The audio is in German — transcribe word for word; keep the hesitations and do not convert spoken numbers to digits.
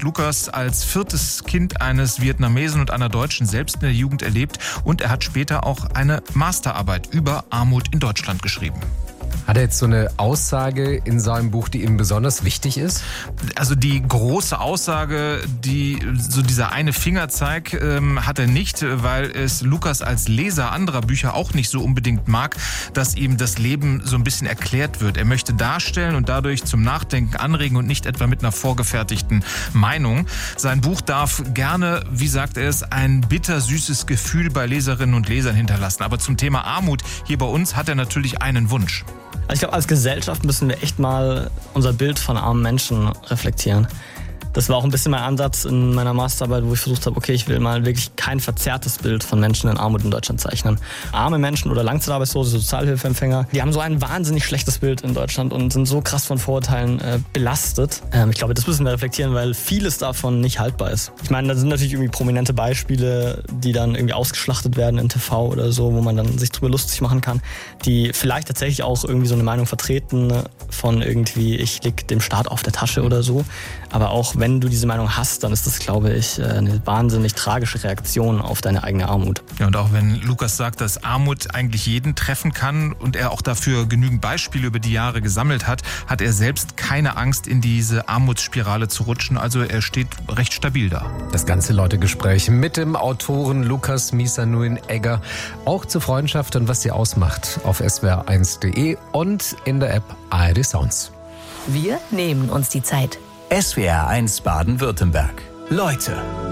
hat Lukas als viertes Kind eines Vietnamesen und einer Deutschen selbst in der Jugend erlebt und er hat später auch eine Masterarbeit über Armut in Deutschland geschrieben. Hat er jetzt so eine Aussage in seinem Buch, die ihm besonders wichtig ist? Also die große Aussage, die so dieser eine Fingerzeig ähm, hat er nicht, weil es Lukas als Leser anderer Bücher auch nicht so unbedingt mag, dass ihm das Leben so ein bisschen erklärt wird. Er möchte darstellen und dadurch zum Nachdenken anregen und nicht etwa mit einer vorgefertigten Meinung. Sein Buch darf gerne, wie sagt er es, ein bittersüßes Gefühl bei Leserinnen und Lesern hinterlassen. Aber zum Thema Armut hier bei uns hat er natürlich einen Wunsch. Also ich glaube, als Gesellschaft müssen wir echt mal unser Bild von armen Menschen reflektieren. Das war auch ein bisschen mein Ansatz in meiner Masterarbeit, wo ich versucht habe, okay, ich will mal wirklich kein verzerrtes Bild von Menschen in Armut in Deutschland zeichnen. Arme Menschen oder Langzeitarbeitslose, Sozialhilfeempfänger, die haben so ein wahnsinnig schlechtes Bild in Deutschland und sind so krass von Vorurteilen äh, belastet. Ähm, ich glaube, das müssen wir reflektieren, weil vieles davon nicht haltbar ist. Ich meine, da sind natürlich irgendwie prominente Beispiele, die dann irgendwie ausgeschlachtet werden in T V oder so, wo man dann sich drüber lustig machen kann, die vielleicht tatsächlich auch irgendwie so eine Meinung vertreten von irgendwie, ich leg dem Staat auf der Tasche oder so. Aber auch wenn du diese Meinung hast, dann ist das, glaube ich, eine wahnsinnig tragische Reaktion auf deine eigene Armut. Ja, und auch wenn Lukas sagt, dass Armut eigentlich jeden treffen kann und er auch dafür genügend Beispiele über die Jahre gesammelt hat, hat er selbst keine Angst, in diese Armutsspirale zu rutschen. Also er steht recht stabil da. Das ganze Leute-Gespräch mit dem Autoren Lukas Misanuin-Egger. Auch zur Freundschaft und was sie ausmacht auf s w r eins punkt de und in der App A R D Sounds. Wir nehmen uns die Zeit. S W R eins Baden-Württemberg. Leute.